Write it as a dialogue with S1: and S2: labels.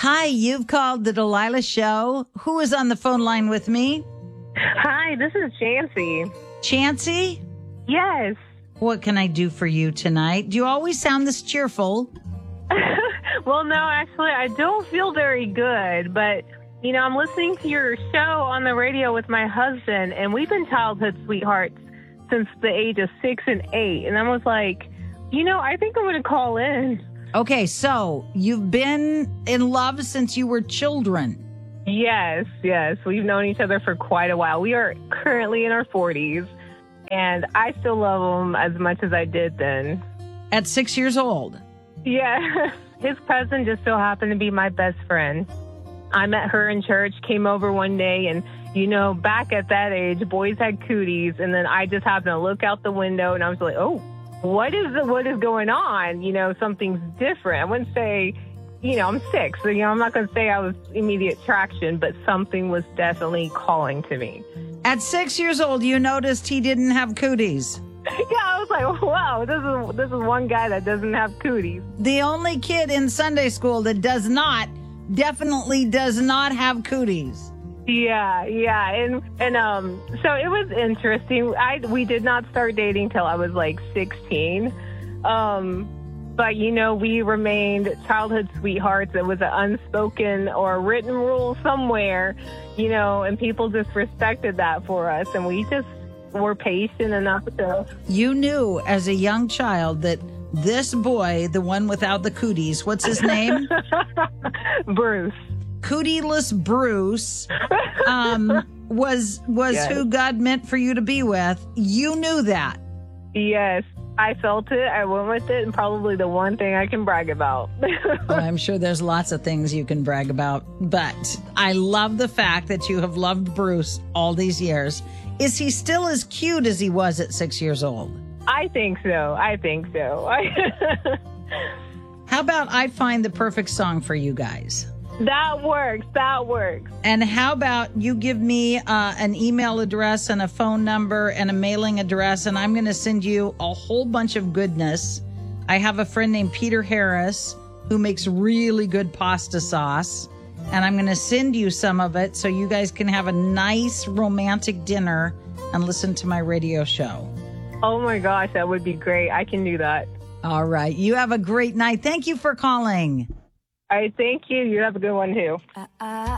S1: Hi, you've called the Delilah Show. Who is on the phone line with me?
S2: Hi, this is Chancy.
S1: Chancy?
S2: Yes.
S1: What can I do for you tonight? Do you always sound this cheerful?
S2: Well, no, actually, I don't feel very good, but, I'm listening to your show on the radio with my husband, and we've been childhood sweethearts since the age of 6 and 8, and I was like, I think I'm going to call in.
S1: Okay, so you've been in love since you were children.
S2: Yes. We've known each other for quite a while. We are currently in our 40s, and I still love him as much as I did then.
S1: At 6 years old?
S2: Yeah. His cousin just so happened to be my best friend. I met her in church, came over one day, and, back at that age, boys had cooties, and then I just happened to look out the window, and I was like, oh, what is going on? Something's different. I wouldn't say, I'm 6, so, I'm not going to say I was immediate attraction, but something was definitely calling to me.
S1: At 6 years old, you noticed he didn't have cooties.
S2: Yeah, I was like, wow, this is one guy that doesnit have cooties.
S1: The only kid in Sunday school that definitely does not have cooties.
S2: Yeah. And so it was interesting. We did not start dating till I was like 16. But, we remained childhood sweethearts. It was an unspoken or written rule somewhere, and people just respected that for us. And we just were patient enough to...
S1: You knew as a young child that this boy, the one without the cooties, what's his name?
S2: Bruce.
S1: Cootieless Bruce was yes. Who God meant for you to be with. You knew that.
S2: Yes. I felt it. I went with it, and probably the one thing I can brag about.
S1: Well, I'm sure there's lots of things you can brag about, but I love the fact that you have loved Bruce all these years. Is he still as cute as he was at 6 years old?
S2: I think so.
S1: How about I find the perfect song for you guys?
S2: That works.
S1: And how about you give me an email address and a phone number and a mailing address, and I'm going to send you a whole bunch of goodness. I have a friend named Peter Harris who makes really good pasta sauce, and I'm going to send you some of it so you guys can have a nice romantic dinner and listen to my radio show.
S2: Oh, my gosh, that would be great. I can do that.
S1: All right. You have a great night. Thank you for calling.
S2: All right, thank you. You have a good one, too.